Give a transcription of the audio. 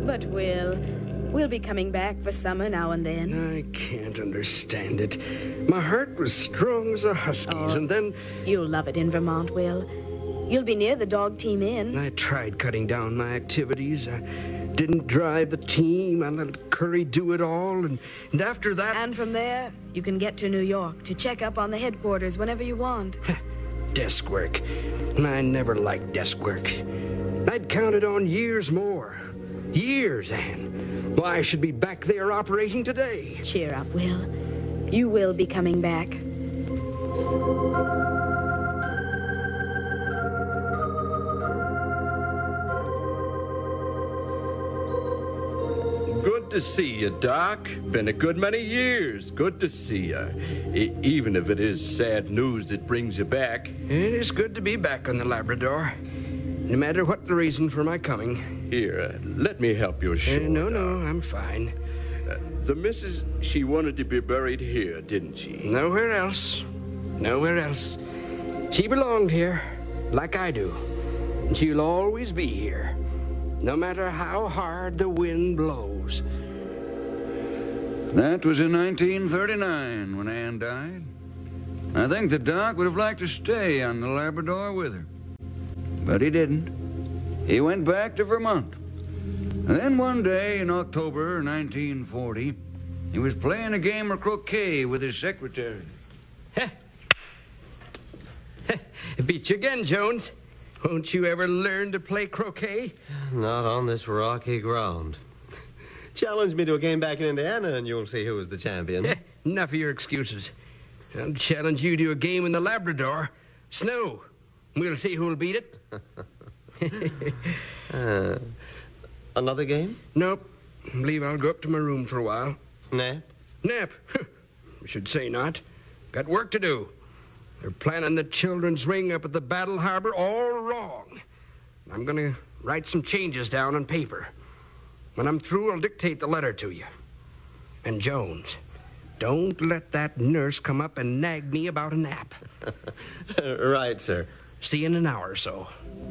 But, Will, we'll be coming back for summer now and then. I can't understand it. My heart was strong as a husky's, and then... You'll love it in Vermont, Will. You'll be near the dog team inn. I tried cutting down my activities. I didn't drive the team. I let Curry do it all, and after that... And from there, you can get to New York to check up on the headquarters whenever you want. Desk work. I never liked desk work. I'd counted on years more. Years, Anne. Why, I should be back there operating today. Cheer up, Will. You will be coming back. Good to see you, Doc. Been a good many years. Good to see you. Even if it is sad news that brings you back. It is good to be back on the Labrador. No matter what the reason for my coming. Here, let me help you ashore. No, I'm fine. The missus, she wanted to be buried here, didn't she? Nowhere else. Nowhere else. She belonged here, like I do. And she'll always be here, no matter how hard the wind blows. That was in 1939 when Anne died. I think the Doc would have liked to stay on the Labrador with her. But he didn't. He went back to Vermont. And then one day in October 1940, he was playing a game of croquet with his secretary. Beat you again, Jones. Won't you ever learn to play croquet? Not on this rocky ground. Challenge me to a game back in Indiana, and you'll see who is the champion. Enough of your excuses. I'll challenge you to a game in the Labrador. Snow. We'll see who'll beat it. Another game? Nope. I believe I'll go up to my room for a while. Nap? Nap? I should say not. Got work to do. They're planning the children's ring up at the Battle Harbor all wrong. I'm going to write some changes down on paper. When I'm through, I'll dictate the letter to you. And Jones, don't let that nurse come up and nag me about a nap. Right, sir. See you in an hour or so.